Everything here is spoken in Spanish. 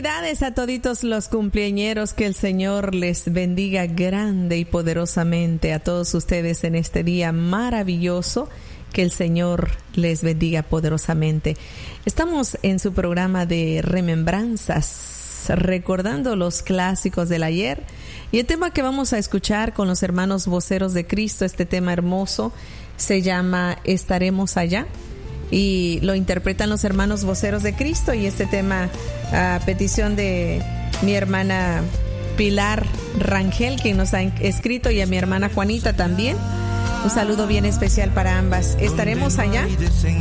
Felicidades a toditos los cumpleañeros, que el Señor les bendiga grande y poderosamente a todos ustedes en este día maravilloso, que el Señor les bendiga poderosamente. Estamos en su programa de remembranzas, recordando los clásicos del ayer, y el tema que vamos a escuchar con los hermanos voceros de Cristo, este tema hermoso, se llama Estaremos allá, y lo interpretan los hermanos voceros de Cristo, y este tema a petición de mi hermana Pilar Rangel, quien nos ha escrito, y a mi hermana Juanita también. Un saludo bien especial para ambas. Estaremos allá.